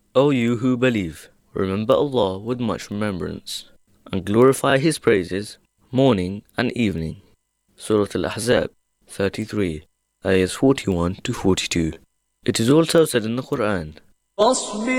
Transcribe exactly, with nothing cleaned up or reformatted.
O you who believe, remember Allah with much remembrance, and glorify His praises morning and evening. Surah Al-Ahzab thirty-three, ayahs forty-one to forty-two. It is also said in the Quran,